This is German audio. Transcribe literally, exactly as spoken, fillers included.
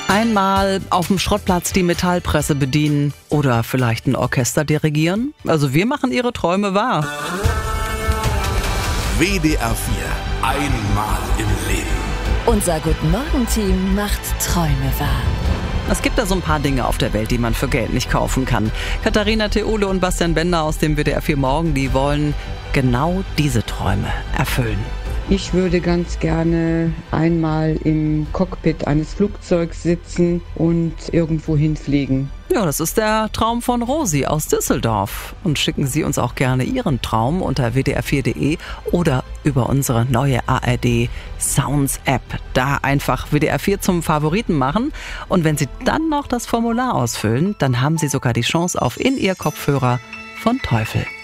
Einmal auf dem Schrottplatz die Metallpresse bedienen oder vielleicht ein Orchester dirigieren. Also wir machen Ihre Träume wahr. W D R vier. Einmal im Leben. Unser Guten-Morgen-Team macht Träume wahr. Es gibt da so ein paar Dinge auf der Welt, die man für Geld nicht kaufen kann. Katharina Theole und Bastian Bender aus dem W D R vier Morgen, die wollen genau diese Träume erfüllen. Ich würde ganz gerne einmal im Cockpit eines Flugzeugs sitzen und irgendwo hinfliegen. Ja, das ist der Traum von Rosi aus Düsseldorf. Und schicken Sie uns auch gerne Ihren Traum unter w d r vier punkt d e oder über unsere neue A R D Sounds App. Da einfach W D R vier zum Favoriten machen. Und wenn Sie dann noch das Formular ausfüllen, dann haben Sie sogar die Chance auf In-Ear-Kopfhörer von Teufel.